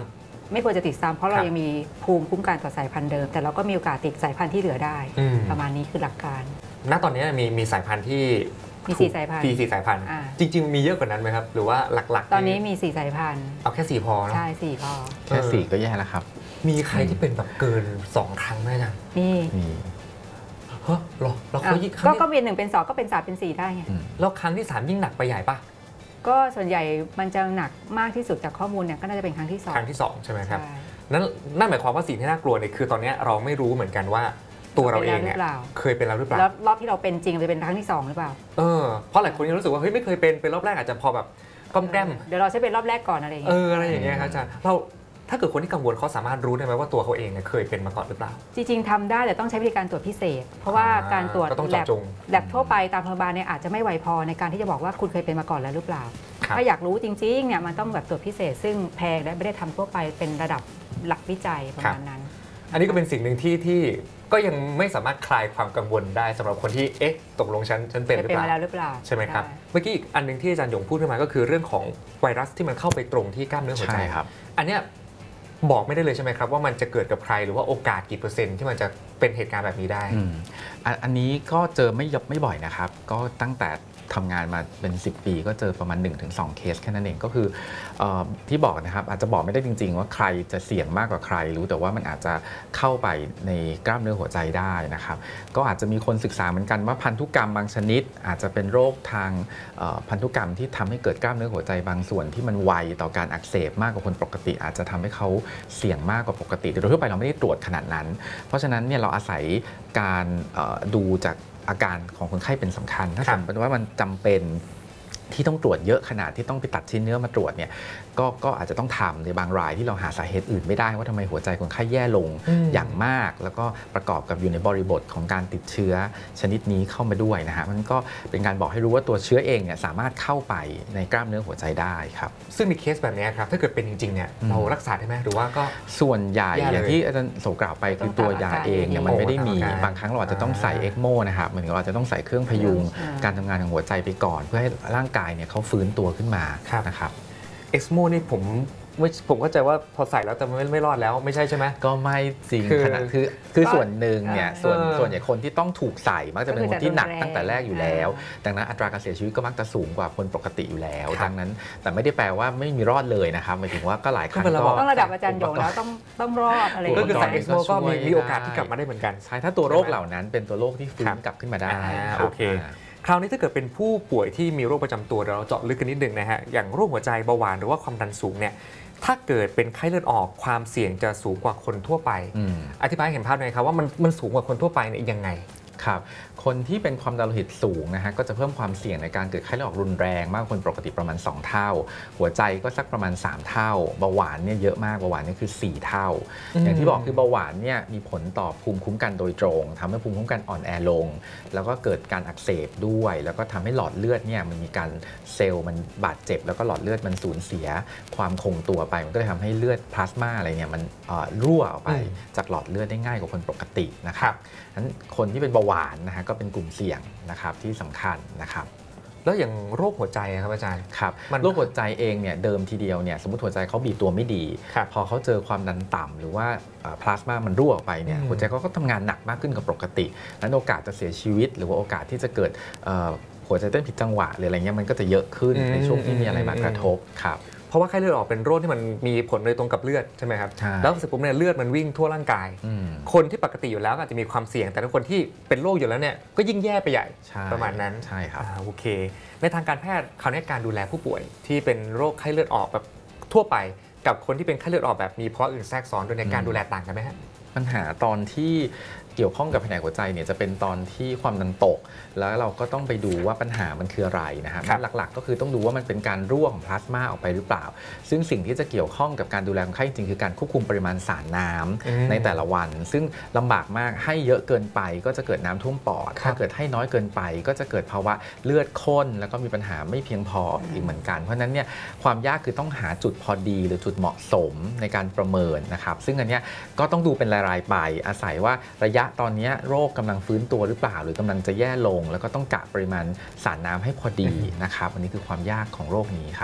ไม่ควรจะติดซ้ำเพราะเรายังมีภูมิคุ้มกันต่อสายพันธุ์เดิมแต่เราก็มีโอกาสติดสายพันธุ์ที่เหลือได้ประมาณนี้คือหลักการณตอนนี้มีมีสายพันธุ์ที่มีสี่สายพันธุ์มีสี่สายพันธุ์จริงๆมีเยอะกว่านั้นไหมครับหรือว่าหลักๆตอนนี้มีสี่สายพันธุ์เอาแค่สี่พอเนาะใช่สี่พอแค่สี่ก็แย่แล้วครับมีใครที่เป็นแบบเกินสองครั้งไหมจ๊ะมีมีเฮ้ยหรอเราเคยยิ่งก็ก็เป็นหนึ่งเป็นสองก็เป็นสามเป็นสี่ได้ไงแล้วครั้งที่สามยิ่งหนักไปใหญ่ปะก็ส่วนใหญ่มันจะหนักมากที่สุดจากข้อมูลเนี่ยก็น่าจะเป็นครั้งที่สองครั้งที่สองใช่ไหมครับนั่นนั่นหมายความว่าสิ่งที่น่ากลัวเนี่ยคือตอนนี้เราไม่รู้เหมือนกันว่าตัวเราเองเนี่ยเคยเป็นแล้วหรือเปล่าแล้วรอบที่เราเป็นจริงเลยเป็นครั้งที่สองหรือเปล่าเออเพราะหลายคนยังรู้สึกว่าเฮ้ยไม่เคยเป็นเป็นรอบแรกอาจจะพอแบบก้มแก้มเดี๋ยวเราใช้เป็นรอบแรกก่อนอะไรอย่างเงี้ยเอออะไรอย่างเงี้ยครับอาจารย์เราถ้าเกิดคนที่กังวลเขาสามารถรู้ได้ไหมว่าตัวเขาเองเนี่ยเคยเป็นมาก่อนหรือเปล่าจริงๆทำได้แต่ต้องใช้วิธีการตรวจพิเศษเพราะว่าการตรวจแลบแลบทั่วไปตามโรงพยาบาลเนี่ยอาจจะไม่ไวพอในการที่จะบอกว่าคุณเคยเป็นมาก่อนแล้วหรือเปล่าถ้าอยากรู้จริงๆเนี่ยมันต้องแบบตรวจพิเศษซึ่งแพงและไม่ได้ทำทั่วไปเป็นระดับหลักวิจัยประมาณนั้นอันนี้ก็เป็นสิ่งหนึ่งที่ที่ก็ยังไม่สามารถคลายความกังวลได้สำหรับคนที่เอ๊ะตกลงฉันฉันเป็นหรือเปล่าใช่ไหมครับเมื่อกี้อีกอันนึงที่อาจารย์หยงพูดขึ้นมาก็คือเรื่องของไวรัสที่มันเข้าไปตรงที่กล้ามเนื้อหัวใจครับอันเนี้ยบอกไม่ได้เลยใช่ไหมครับว่ามันจะเกิดกับใครหรือว่าโอกาสกี่เปอร์เซ็นต์ที่มันจะเป็นเหตุการณ์แบบนี้ได้อันนี้ก็เจอไม่ยบไม่บ่อยนะครับก็ตั้งแต่ทำงานมาเป็นสิบปีก็เจอประมาณ หนึ่งถึงสอง เคสแค่นั้นเองก็คือที่บอกนะครับอาจจะบอกไม่ได้จริงๆว่าใครจะเสี่ยงมากกว่าใครรู้แต่ว่ามันอาจจะเข้าไปในกล้ามเนื้อหัวใจได้นะครับก็อาจจะมีคนศึกษาเหมือนกันว่าพันธุกรรมบางชนิดอาจจะเป็นโรคทางพันธุกรรมที่ทำให้เกิดกล้ามเนื้อหัวใจบางส่วนที่มันไวต่อการอักเสบมากกว่าคนปกติอาจจะทำให้เขาเสี่ยงมากกว่าปกติโดยทั่วไปเราไม่ได้ตรวจขนาดนั้นเพราะฉะนั้นเนี่ยเราอาศัยการดูจากอาการของคนไข้เป็นสำคัญถ้าสมมติว่ามันจำเป็นที่ต้องตรวจเยอะขนาดที่ต้องไปตัดชิ้นเนื้อมาตรวจเนี่ยก็ก็อาจจะต้องทำในบางรายที่เราหาสาเหตุอื่นไม่ได้ว่าทำไมหัวใจคนไข้แย่ลงอย่างมากแล้วก็ประกอบกับอยู่ในบริบทของการติดเชื้อชนิดนี้เข้ามาด้วยนะฮะมันก็เป็นการบอกให้รู้ว่าตัวเชื้อเองเนี่ยสามารถเข้าไปในกล้ามเนื้อหัวใจได้ครับซึ่งในเคสแบบนี้ครับถ้าเกิดเป็นจริงๆเนี่ยเรารักษาได้ไหมหรือว่าก็ส่วนใหญ่อย่างที่อาจารย์โสกล่าวไปคือตัวยาเองเนี่ยมันไม่ได้มีบางครั้งเราอาจจะต้องใส่เอ็กโมนะครับเหมือนกับเราจะต้องใส่เครื่องพยุงการทำงานของหัวใจไปก่อนเพื่อให้ร่างกายเนี่ยเขาฟื้นตัวขึ้นมานะครับเอ็กซ์โมนี่ผมผมเข้าใจว่าพอใส่แล้วแต่ไม่ไม่รอดแล้วไม่ใช่ใช่ไหมก็ไม่จริงขนาดคือคือส่วนหนึ่งเนี่ยส่วนส่วนใหญ่คนที่ต้องถูกใส่มักจะเป็นคนที่หนักตั้งแต่แรกอยู่แล้วดังนั้นอัตราการเสียชีวิตก็มักจะสูงกว่าคนปกติอยู่แล้วดังนั้นแต่ไม่ได้แปลว่าไม่มีรอดเลยนะครับหมายถึงว่าก็หลายครั้งก็ต้องระดับอาจารย์หยงแล้วต้องต้องรอดอะไรก็คือใส่เอ็กซ์โมก็มีโอกาสที่กลับมาได้เหมือนกันใช่ถ้าตัวโรคเหล่านั้นเป็นตัวโรคที่ฟื้นกลับขึ้นมาได้โอเคคราวนี้ถ้าเกิดเป็นผู้ป่วยที่มีโรคประจำตัวเราเจาะลึกกันนิดนึงนะฮะอย่างโรคหัวใจเบาหวานหรือว่าความดันสูงเนี่ยถ้าเกิดเป็นไข้เลือดออกความเสี่ยงจะสูงกว่าคนทั่วไปอธิบายเห็นภาพหน่อยครับว่ามันมันสูงกว่าคนทั่วไปเนี่ยยังไงครับคนที่เป็นความดันโลหิตสูงนะฮะก็จะเพิ่มความเสี่ยงในการเกิดไข้เลือดออกรุนแรงมากกว่าคนปกติประมาณสองเท่าหัวใจก็สักประมาณสามเท่าเบาหวานเนี่ยเยอะมากเบาหวานนี่คือสี่เท่าอย่างที่บอกคือเบาหวานเนี่ยมีผลต่อภูมิคุ้มกันโดยตรงทำให้ภูมิคุ้มกันอ่อนแอลงแล้วก็เกิดการอักเสบด้วยแล้วก็ทำให้หลอดเลือดเนี่ยมันมีการเซลล์มันบาดเจ็บแล้วก็หลอดเลือดมันสูญเสียความคงตัวไปมันก็เลยทำให้เลือดพลาสมาอะไรเนี่ยมันรั่วออกไปจากหลอดเลือดได้ง่ายกว่าคนปกตินะครับนั้นคนที่เป็นเบาหวานนะฮะก็เป็นกลุ่มเสี่ยงนะครับที่สำคัญนะครับแล้วอย่างโรคหัวใจครับอาจารย์ครับโรคหัวใจเองเนี่ยเดิมทีเดียวเนี่ยสมมติหัวใจเขาบีบตัวไม่ดีพอเขาเจอความดันต่ำหรือว่าพลาสมามันรั่วออกไปเนี่ยหัวใจเขาก็ทำงานหนักมากขึ้นกว่าปกตินั้นโอกาสจะเสียชีวิตหรือว่าโอกาสที่จะเกิดหัวใจเต้นผิดจังหวะหรืออะไรเงี้ยมันก็จะเยอะขึ้นในช่วงที่มีอะไรมากระทบครับเพราะว่าไข้เลือดออกเป็นโรคที่มันมีผลโดยตรงกับเลือดใช่ไหมครับแล้วเสร็จปุ๊บเนี่ยเลือดมันวิ่งทั่วร่างกายคนที่ปกติอยู่แล้วอาจจะมีความเสี่ยงแต่ถ้าคนที่เป็นโรคอยู่แล้วเนี่ยก็ยิ่งแย่ไปใหญ่ประมาณนั้นใช่ครับโอเคในทางการแพทย์คราวนี้การดูแลผู้ป่วยที่เป็นโรคไข้เลือดออกแบบทั่วไปกับคนที่เป็นไข้เลือดออกแบบมีภาวะอื่นแทรกซ้อนโดยในการดูแลต่างกันไหมฮะปัญหาตอนที่เกี่ยวข้องกับแผนกหัวใจเนี่ยจะเป็นตอนที่ความดันตกแล้วเราก็ต้องไปดูว่าปัญหามันคืออะไรนะครับหลักๆก็คือต้องดูว่ามันเป็นการรั่วของพลาสมาออกไปหรือเปล่าซึ่งสิ่งที่จะเกี่ยวข้องกับการดูแลคนไข้จริงๆคือการควบคุมปริมาณสารน้ำในแต่ละวันซึ่งลำบากมากให้เยอะเกินไปก็จะเกิดน้ำท่วมปอดถ้าเกิดให้น้อยเกินไปก็จะเกิดภาวะเลือดข้นแล้วก็มีปัญหาไม่เพียงพออีกเหมือนกันเพราะนั้นเนี่ยความยากคือต้องหาจุดพอดีหรือจุดเหมาะสมในการประเมินนะครับซึ่งอันนี้ก็ต้องดูเป็นรายๆไปอาศัยว่าระยะตอนนี้โรคกำลังฟื้นตัวหรือเปล่าหรือกำลังจะแย่ลงแล้วก็ต้องกะปริมาณสารน้ำให้พอดีนะครับอันนี้คือความยากของโรคนี้ครับ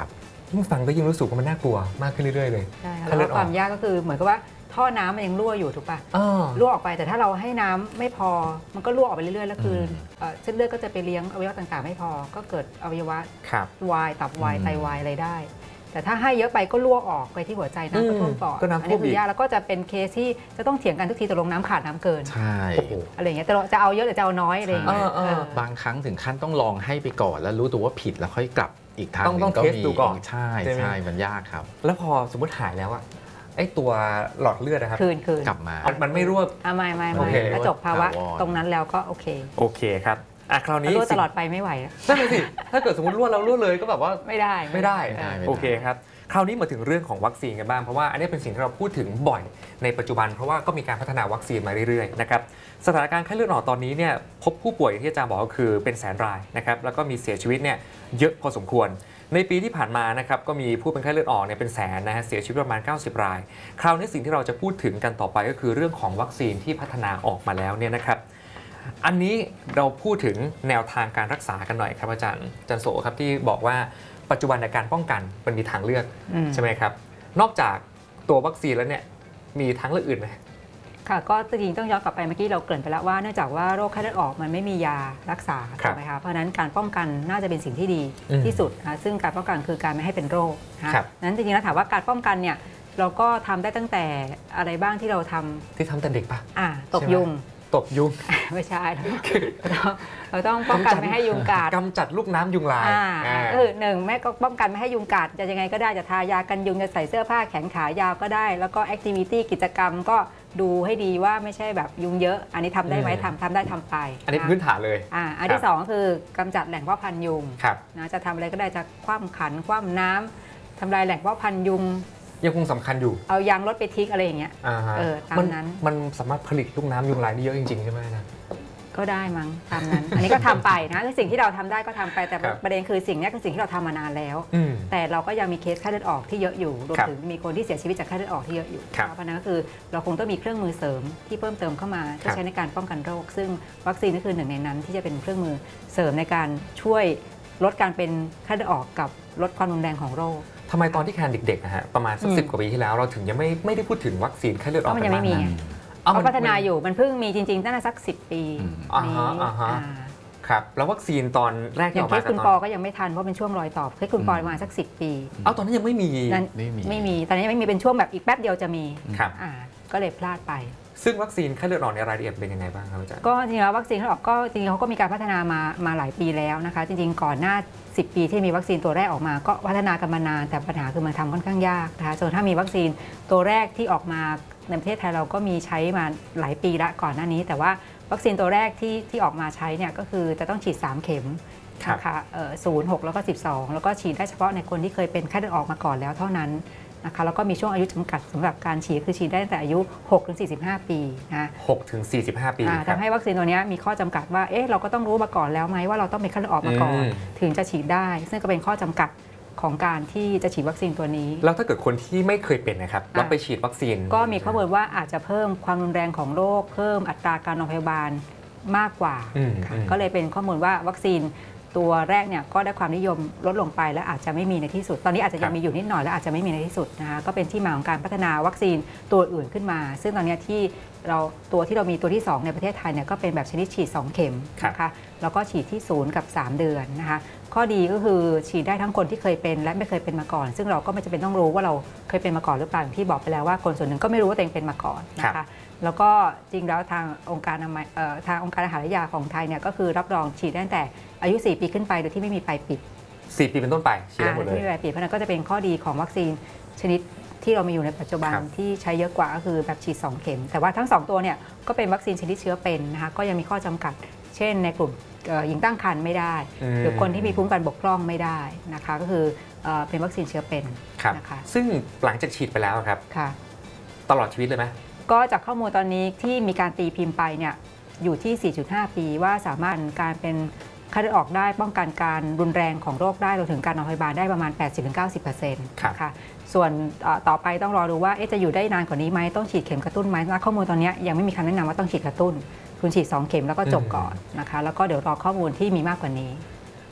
ยิ่งฟังก็ยิ่งรู้สึกว่ามันน่ากลัวมากขึ้นเรื่อยๆเลยใช่ค่ะแล้วความยากก็คือเหมือนกับว่าท่อน้ำมันยังรั่วอยู่ถูกป่ะรั่วออกไปแต่ถ้าเราให้น้ำไม่พอมันก็รั่วออกไปเรื่อยๆแล้วคือเส้นเลือดก็จะไปเลี้ยงอวัยวะต่างๆไม่พอก็เกิดอวัยวะวายตับวายไตวายอะไรได้แต่ถ้าให้เยอะไปก็รั่วออกไปที่หัวใจน้ำก็ท่วมปอดอันนี้คือยากแล้วก็จะเป็นเคสที่จะต้องเถียงกันทุกทีตกลงน้ำขาดน้ำเกินใช่อะไรอย่างเงี้ยแต่เราจะเอาเยอะหรือจะเอาน้อยอะไรอย่างเงี้ยบางครั้งถึงขั้นต้องลองให้ไปก่อนแล้วรู้ตัวว่าผิดแล้วค่อยกลับอีกทางต้องต้องเทสดูก่อนใช่ใช่มันยากครับแล้วพอสมมติหายแล้วอะไอ้ตัวหลอดเลือดนะครับคืนคืนกลับมามันไม่รั่วไม่ไม่ไม่ถ้าจบภาวะตรงนั้นแล้วก็โอเคโอเคครับอ่ะคราวนี้รั่วตลอดไปไม่ไหวนั่นเลยสิถ้าเกิดสมมติรั่วแล้วรั่วเลยก็แบบว่าไม่ได้ไม่ได้โอเคครับคราวนี้มาถึงเรื่องของวัคซีนกันบ้างเพราะว่าอันนี้เป็นสิ่งที่เราพูดถึงบ่อยในปัจจุบันเพราะว่าก็มีการพัฒนาวัคซีนมาเรื่อยๆนะครับสถานการณ์ไข้เลือดออกตอนนี้เนี่ยพบผู้ป่วยที่อาจารย์บอกก็คือเป็นแสนรายนะครับแล้วก็มีเสียชีวิตเนี่ยเยอะพอสมควรในปีที่ผ่านมานะครับก็มีผู้เป็นไข้เลือดออกเนี่ยเป็นแสนนะฮะเสียชีวิตประมาณเก้าสิบรายคราวนี้สิ่งที่เราจะพูดถึงกันต่อไปก็คือเรื่องของวัคซีนที่พัฒนาออกมาแล้วเนี่ยนะครับอันนี้เราพูดถึงแนวทางการรักษากันหน่อยครับอาจารย์อาจารย์โสครับที่บอกว่าปัจจุบันในการป้องกันมันมีทางเลือกใช่ไหมครับนอกจากตัววัคซีนแล้วเนี่ยมีทางเลือกอื่นไหมค่ะก็จริงๆต้องย้อนกลับไปเมื่อกี้เราเกริ่นไปแล้วว่าเนื่องจากว่าโรคไข้เลือดออกมันไม่มียารักษาใช่ไหมคะเพราะฉะนั้นการป้องกันน่าจะเป็นสิ่งที่ดีที่สุดนะซึ่งการป้องกันคือการไม่ให้เป็นโรคนะนั้นจริงๆแล้วถามว่าการป้องกันเนี่ยเราก็ทำได้ตั้งแต่อะไรบ้างที่เราทำที่ทำแต่เด็กปะอ่าตบยุงตบยุงไม่ใช่เราต้องป้องกันไม่ให้ยุงกัดกำจัดลูกน้ำยุงลายก็คือหนึ่งแม่ก็ป้องกันไม่ให้ยุงกัดจะยังไงก็ได้จะทายากันยุงจะใส่เสื้อผ้าแขนขายาวก็ได้แล้วก็แอคทิวิตี้กิจกรรมก็ดูให้ดีว่าไม่ใช่แบบยุงเยอะอันนี้ทำได้ไหมทำทำได้ทำไปอันนี้พื้นฐานเลยอ่าอันที่สองคือกำจัดแหล่งเพาะพันธุ์ยุงนะจะทำอะไรก็ได้จะคว่ำขันคว่ำน้ำทำลายแหล่งเพาะพันธุ์ยุงยังคงสำคัญอยู่เอายางรถไปทิ้งอะไรอย่างเงี้ยเออตามนั้นมันสามารถผลิตลูกน้ำยุงลายได้เยอะจริงๆใช่ไหมนะก็ได้มั้งตามนั้นอันนี้ก็ทำไปนะคือสิ่งที่เราทำได้ก็ทำไปแต่ประเด็นคือสิ่งนี้คือสิ่งที่เราทำมานานแล้วแต่เราก็ยังมีเคสไข้เลือดออกที่เยอะอยู่รวมถึงมีคนที่เสียชีวิตจากไข้เลือดออกที่เยอะอยู่เพราะนั้นก็คือเราคงต้องมีเครื่องมือเสริมที่เพิ่มเติมเข้ามาที่ใช้ในการป้องกันโรคซึ่งวัคซีนก็คือหนึ่งในนั้นที่จะเป็นเครื่องมือเสริมในการช่วยลดการเป็นไข้เลือดออกกับลดความรุนแรงของโรคทำไมตอนที่แคนเด็กๆนะฮะประมาณสักสิบกว่าปีที่แล้วเราถึงยังไม่ไม่ได้พูดถึงวัคซีนไข้เลือดออกกันมากนะเขาพัฒนาอยู่มันเพิ่งมีจริงๆตั้งแต่สักสิบปีนี้ครับแล้ววัคซีนตอนแรกที่ออกมาคุณปอก็ยังไม่ทันเพราะเป็นช่วงรอยต่อให้คุณปอมาสักสิบปีเอาตอนนั้นยังไม่มีไม่มีตอนนี้ยังไม่มีเป็นช่วงแบบอีกแป๊บเดียวจะมีก็เลยพลาดไปซึ่งวัคซีนไข้เลือดออกในรายละเอียดเป็นยังไงบ้างครับอาจารย์ก็จริงๆแล้ววัคซีนไข้เลือดออกก็จริงๆเขาก็มีการพัฒนามามาหลายปีแล้วนะคะจริงๆก่อนหน้าสิบปีที่มีวัคซีนตัวแรกออกมาก็พัฒนากันมานานแต่ปัญหาคือมันทำค่อนข้างยากนะคะจนถ้ามีวัคซีนตัวแรกที่ออกมาในประเทศไทยเราก็มีใช้มาหลายปีละก่อนหน้านี้แต่ว่าวัคซีนตัวแรกที่ที่ออกมาใช้เนี่ยก็คือจะต้องฉีดสามเข็มนะคะศูนย์ หกแล้วก็สิบสองแล้วก็ฉีดได้เฉพาะในคนที่เคยเป็นไข้เลือดออกมาก่อนแล้วเท่านั้นนะคะแล้วก็มีช่วงอายุจำกัดสำหรับการฉีดคือฉีดได้ตั้งแต่อายุ หกถึงสี่สิบห้า ปีนะหกถึงสี่สิบห้า ปีทำให้วัคซีนตัวนี้มีข้อจำกัดว่าเอ๊ะเราก็ต้องรู้มาก่อนแล้วไหมว่าเราต้องเป็นไข้เลือดออกมาก่อนถึงจะฉีดได้ซึ่งก็เป็นข้อจำกัดของการที่จะฉีดวัคซีนตัวนี้แล้วถ้าเกิดคนที่ไม่เคยเป็นนะครับแล้วไปฉีดวัคซีนก็มีข้อมูลว่าอาจจะเพิ่มความรุนแรงของโรคเพิ่มอัตราการนอนพยาบาลมากกว่าก็เลยเป็นข้อมูลว่าวัคซีนตัวแรกเนี่ยก็ได้ความนิยมลดลงไปและอาจจะไม่มีในที่สุดตอนนี้อาจจะยังมีอยู่นิดหน่อยและอาจจะไม่มีในที่สุดนะคะก็เป็นที่มาของการพัฒนาวัคซีนตัวอื่นขึ้นมาซึ่งตอนนี้ที่เราตัวที่เรามีตัวที่สองในประเทศไทยเนี่ยก็เป็นแบบชนิดฉีดสองเข็มนะคะแล้วก็ฉีดที่ศูนย์กับสามเดือนนะคะข้อดีก็คือฉีดได้ทั้งคนที่เคยเป็นและไม่เคยเป็นมาก่อนซึ่งเราก็ไม่จำเป็นต้องรู้ว่าเราเคยเป็นมาก่อนหรือเปล่าอย่างที่บอกไปแล้วว่าคนส่วนหนึ่งก็ไม่รู้ว่าตัวเองเป็นมาก่อนนะคะแล้วก็จริงแล้วทางองค์การทางองค์การอาหารและยาของไทยเนี่ยก็คือรับรองฉีดได้ตั้งแต่อายุสี่ปีขึ้นไปโดยที่ไม่มีปลายปิดสี่ปีเป็นต้นไปฉีดได้หมดเลยที่ไม่มีปลายปิดเพราะนั้นก็จะเป็นข้อดีของวัคซีนชนิดที่เรามีอยู่ในปัจจุบันที่ใช้เยอะกว่าก็คือแบบฉีดสองเข็มแต่ว่าทั้งสองตัวเนี่ยก็เป็นวัคซีนชนิดเชื้อเป็นนะคะก็ยังมีข้อจำกัดเช่นในกลุ่มหญิงตั้งครรภ์ไม่ได้หรือคนที่มีภูมิคุ้มกันบกพร่องไม่ได้นะคะก็คือเป็นวัคซีนเชื้อเป็นนะคะซึ่งหลังจากฉีดไปแล้วครับตลอดชีวิตเลยไหมก็จากข้อมูลตอนนี้ที่มีการตีพิมพ์ไปเนี่ยอยู่ที่ สี่จุดห้า ปีว่าสามารถการเป็นไข้เลือดออกได้ป้องกันการรุนแรงของโรคได้รวมถึงการนอนพยาบาลได้ประมาณ แปดสิบถึงเก้าสิบเปอร์เซ็นต์ ค่ะส่วนต่อไปต้องรอดูว่าจะอยู่ได้นานกว่านี้ไหมต้องฉีดเข็มกระตุ้นไหมข้อมูลตอนนี้ยังไม่มีคำแนะนำว่าต้องฉีดกระตุ้นคุณฉีดสองเข็มแล้วก็จบก่อนนะคะแล้วก็เดี๋ยวรอข้อมูลที่มีมากกว่านี้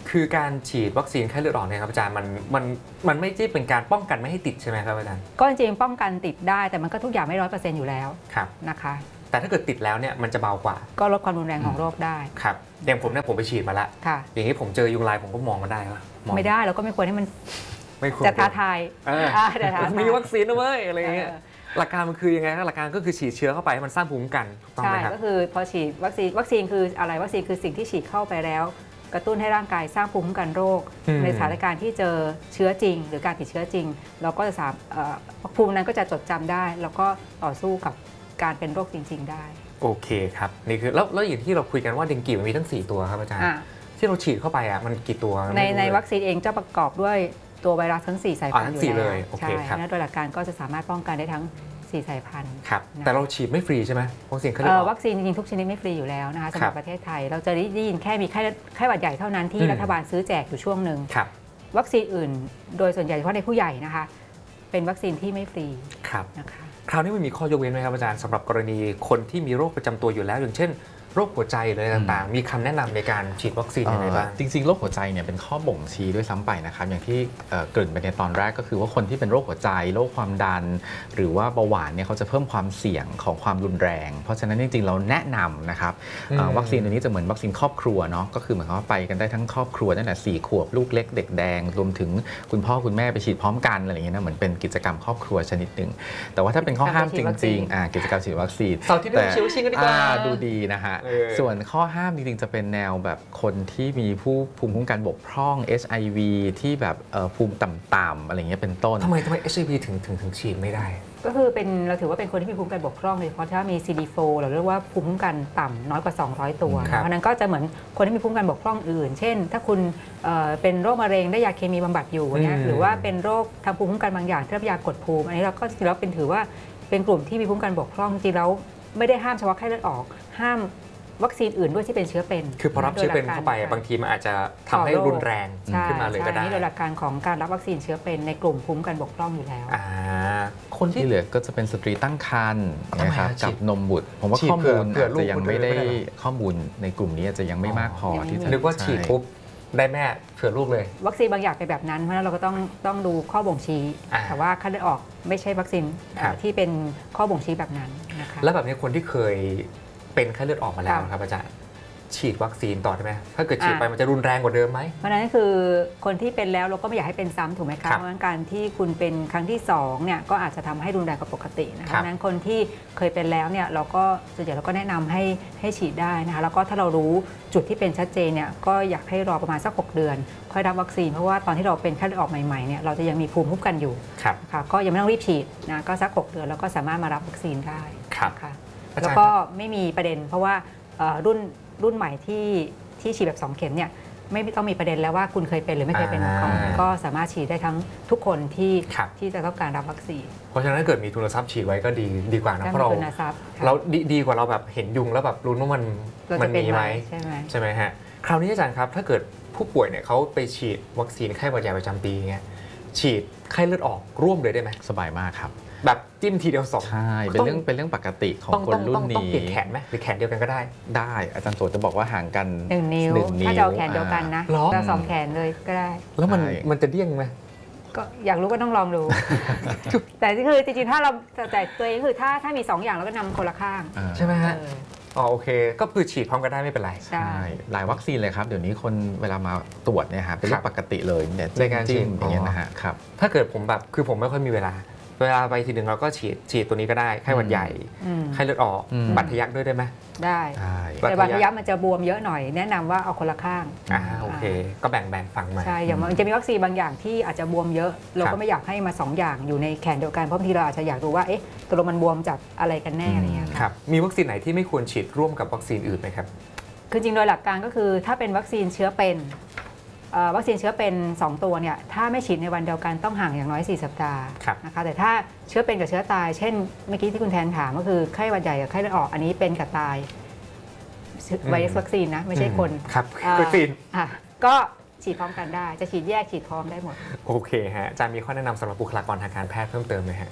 คือการฉีดวัคซีนไข้เลือดออกเนี่ยครับอาจารย์มันมันมันไม่ใช่เป็นการป้องกันไม่ให้ติดใช่ไหมครับอาจารย์ก็จริงๆป้องกันติดได้แต่มันก็ทุกอย่างไม่ร้อยเปอร์เซ็นต์อยู่แล้วนะคะแต่ถ้าเกิดติดแล้วเนี่ยมันจะเบากว่าก็ลดความรุนแรงของโรคได้ครับอย่างผมเนี่ยผมไปฉีดมาแล้วอย่างนี้ผมเจอยุงลายผมก็มองมาได้ว่าไม่ได้เราก็ไม่ควรให้มันไม่ควรจะท้าทายมีวัคซีนนะเว้ยอะไรเงี้ยหลักการมันคือยังไงครับหลักการก็คือฉีดเชื้อเข้าไปให้มันสร้างภูมิคุ้มกันถูกต้องไหมครับใช่ก็คือพอฉีดวัคซีนวัคซีนคืออะไรวัคซีนคือสิ่งที่ฉีดเข้าไปแล้วกระตุ้นให้ร่างกายสร้างภูมิคุ้มกันโรคในสถานการณ์ที่เจอเชื้อจริงหรือการติดเชื้อจริงเราก็จะสามภูมินั้นก็จะจดจำได้แล้วก็ต่อสู้กับการเป็นโรคจริงๆได้โอเคครับนี่คือแล้วแล้วอย่างที่เราคุยกันว่าเดงกีมันมีทั้งสี่ตัวครับอาจารย์ที่เราฉีดเข้าไปอ่ะมันกี่ตัวในในวัคซีนเองจะประกอบด้วยตัวไวรัสทั้งสี่สายพันธุ์อยู่แล้วใช่และโดยหลักการก็จะสามารถป้องกันได้ทั้งสี่สายพันธุ์ครับแต่เราฉีดไม่ฟรีใช่ไหมวัคซีนวัคซีนจริงๆทุกชนิดไม่ฟรีอยู่แล้วนะคะสำหรับประเทศไทยเราจะได้ยินแค่มีไข้ไข้หวัดใหญ่เท่านั้นที่รัฐบาลซื้อแจกอยู่ช่วงหนึ่งวัคซีนอื่นโดยส่วนใหญ่เฉพาะในผู้ใหญ่นะคะเป็นวัคซีนที่ไม่ฟรีนะคะคราวนี้มันมีข้อยกเว้นไหมครับอาจารย์สำหรับกรณีคนที่มีโรคประจำตัวอยู่แล้วอย่างเช่นโรคหัวใจเลยต่างๆมีคำแนะนำในการฉีดวัคซีนยังไงบ้างจริงๆโรคหัวใจเนี่ยเป็นข้อบ่งชี้ด้วยซ้ำไปนะครับอย่างที่เกริ่นไปในตอนแรกก็คือว่าคนที่เป็นโรคหัวใจโรคความดันหรือว่าเบาหวานเนี่ยเขาจะเพิ่มความเสี่ยงของความรุนแรงเพราะฉะนั้นจริงๆเราแนะนำนะครับวัคซีนตัวนี้จะเหมือนวัคซีนครอบครัวเนาะก็คือหมายความว่าไปกันได้ทั้งครอบครัวตั้งแต่สี่ขวบลูกเล็กเด็กแดงรวมถึงคุณพ่อคุณแม่ไปฉีดพร้อมกันอะไรอย่างเงี้ยนะเหมือนเป็นกิจกรรมครอบครัวชนิดหนึ่งแต่ว่าถ้าเป็นข้อห้ามจริงๆกิจกรรมฉีดวัคซีนแต่ดูดีนะฮะส่วนข้อห้ามจริงๆจะเป็นแนวแบบคนที่มีผู้ภูมิคุ้มกันบกพร่อง เอช ไอ วี ที่แบบภูมิต่ำๆอะไรเงี้ยเป็นต้นทำไมทำไม เอช ไอ วี ถึงถึงถึงฉีดไม่ได้ก็คือเป็นเราถือว่าเป็นคนที่มีภูมิคุ้มกันบกพร่องเลยเพราะถ้ามี ซี ดี โฟร์ เราเรียกว่าภูมิคุ้มกันต่ำน้อยกว่าสองร้อยตัวเพราะนั้นก็จะเหมือนคนที่มีภูมิคุ้มกันบกพร่องอื่นเช่นถ้าคุณเป็นโรคมะเร็งได้ยาเคมีบำบัดอยู่เนี่ยหรือว่าเป็นโรคทางภูมิคุ้มกันบางอย่างที่รับยากดภูมิอันนี้เราก็จริงๆแล้วเป็นถือว่าเป็นกลุ่มที่มีภูมิคุ้มกันบกพร่องจริงๆแล้วไม่ได้ห้ามเฉพาะไข้เลือดออกห้ามวัคซีนอื่นด้วยที่เป็นเชื้อเป็นคือพอรับเชื้อเป็นเข้าไปบางทีมันอาจจะทำให้รุนแรงขึ้นมาเลยก็ได้นี่โดยหลักการของการรับวัคซีนเชื้อเป็นในกลุ่มภูมิคุ้มกันบกพร่องอยู่แล้วคนที่เหลือก็จะเป็นสตรีตั้งครรภ์นะครับกับนมบุตรผมว่าข้อมูลอาจจะยังไม่ได้ข้อมูลในกลุ่มนี้อาจจะยังไม่มากพอที่จะนึกว่าฉีดปุ๊บได้แม่เผื่อลูกเลยวัคซีนบางอย่างเป็นแบบนั้นเพราะฉะนั้นเราก็ต้องต้องดูข้อบ่งชี้แต่ว่าไข้เลือดออกไม่ใช่วัคซีนที่เป็นข้อบ่งชี้แบบนั้นนะคะแล้วแบบนี้คนที่เคยเป็นไข้เลือดออกมาแล้วครับอาจารย์ฉีดวัคซีนต่อได้ไหมถ้าเกิดฉีดไปมันจะรุนแรงกว่าเดิมไหมเพราะนั้นคือคนที่เป็นแล้วเราก็ไม่อยากให้เป็นซ้ำถูกไหมคะเพราะฉะนั้นการที่คุณเป็นครั้งที่สองเนี่ยก็อาจจะทำให้รุนแรงกว่าปกตินะคะเพราะฉะนั้นคนที่เคยเป็นแล้วเนี่ยเราก็ส่วนใหญ่เราก็แนะนำให้ให้ฉีดได้นะคะแล้วก็ถ้าเรารู้จุดที่เป็นชัดเจนเนี่ยก็อยากให้รอประมาณสักหกเดือนค่อยรับวัคซีนเพราะว่าตอนที่เราเป็นไข้เลือดออกใหม่ๆเนี่ยเราจะยังมีภูมิคุ้มกันอยู่ค่ะก็ยังไม่ต้องรีบฉีดนะก็สักหกเดือนแล้วก็สามารถมารับวัคซีนได้ค่ะแล้วก็ไม่มีประเด็นเพราะว่ารุ่นรุ่นใหม่ที่ที่ฉีดแบบสองเข็มเนี่ยไม่ต้องมีประเด็นแล้วว่าคุณเคยเป็นหรือไม่เคยเป็นมาก่อนก็สามารถฉีดได้ทั้งทุกคนที่ที่จะต้องการรับวัคซีนเพราะฉะนั้นถ้าเกิดมีทุนทรัพย์ฉีดไว้ก็ดีดีกว่านะเพราะเราเราดีกว่าเราแบบเห็นยุงแล้วแบบรู้ว่ามันมันมีไหมใช่ไหมใช่ไหมฮะคราวนี้อาจารย์ครับถ้าเกิดผู้ป่วยเนี่ยเขาไปฉีดวัคซีนไข้หวัดใหญ่ประจำปีเงี้ยฉีดไข้เลือดออกร่วมเลยได้ไหมสบายมากครับแบบจิ้มทีเดียวสองใช่เป็นเรื่องเป็นเรื่องปกติของคนรุ่นนี้ต้องเปลี่ยนแขนไหมหรือแขนเดียวกันก็ได้ได้อาจารย์โสจะบอกว่าห่างกันหนึ่งนิ้วถ้าจะเอาแขนเดียวกันนะจะสองแขนเลยก็ได้แล้วมันมันจะเดี้ยงไหมก็อยากรู้ก็ต้องลองดูแต่คือจริงๆถ้าเราแต่ตัวเองคือถ้าถ้ามีสองอย่างเราก็นำคนละข้างใช่ไหมฮะอ๋อโอเคก็คือฉีดพร้อมกันได้ไม่เป็นไรใช่หลายวัคซีนเลยครับเดี๋ยวนี้คนเวลามาตรวจเนี่ยฮะเป็นเรื่องปกติเลยเนี่ยในการจิ้มอย่างเงี้ยนะฮะครับถ้าเกิดผมแบบคือผมไม่ค่อยมีเวลาเวลาไปทีหนึ่งเราก็ฉีดฉีดตัวนี้ก็ได้ไข้หวัดใหญ่ไข้เลือดออกบัตรทะยักด้วยได้ไหมได้แต่บัตรทะยักมันจะบวมเยอะหน่อยแนะนำว่าเอาคนละข้างอ่าโอเคก็แบ่งแบ่งฝั่งมาใช่อย่างมันจะมีวัคซีนบางอย่างที่อาจจะบวมเยอะเราก็ไม่อยากให้มาสองอย่างอยู่ในแขนเดียวกันเพราะบางทีเราอาจจะอยากรู้ว่าเอ๊ะตัวมันบวมจากอะไรกันแน่อะไรเงี้ยครับมีวัคซีนไหนที่ไม่ควรฉีดร่วมกับวัคซีนอื่นไหมครับคือจริงโดยหลักการก็คือถ้าเป็นวัคซีนเชื้อเป็นวัคซีนเชื้อเป็นสองตัวเนี่ยถ้าไม่ฉีดในวันเดียวกันต้องห่างอย่างน้อยสี่สัปดาห์นะคะแต่ถ้าเชื้อเป็นกับเชื้อตายเช่นเมื่อกี้ที่คุณแทนถามก็คือไข้หวัดใหญ่กับไข้เลือดออกอันนี้เป็นกับตายไวรัสวัคซีนนะไม่ใช่คนครับวัคซีนก็ฉีดพร้อมกันได้จะฉีดแยกฉีดพร้อมได้หมดโอเคฮะอาจารย์มีข้อแนะนำสำหรับบุคลากรทางการแพทย์เพิ่มเติมไหมฮะ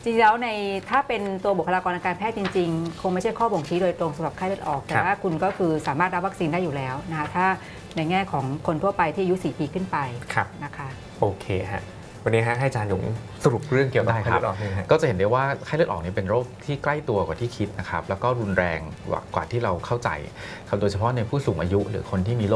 จริงๆแล้วในถ้าเป็นตัวบุคลากรทางการแพทย์จริงๆคงไม่ใช่ข้อบ่งชี้โดยตรงสำหรับไข้เลือดออกแต่ว่าคุณก็คือสามารถรับวัคซีนได้อยู่แล้วนะคะถ้าในแง่ของคนทั่วไปที่อายุสี่ปีขึ้นไปนะคะโอเคฮะวันนี้ให้อาจารย์หยงสรุปเรื่องเกี่ยวกับไข้เลือดออกนี่ก็จะเห็นได้ว่าไข้เลือดออกนี่เป็นโรคที่ใกล้ตัวกว่าที่คิดนะครับแล้วก็รุนแรงกว่าที่เราเข้าใจครับโดยเฉพาะในผู้สูงอายุหรือคนที่มี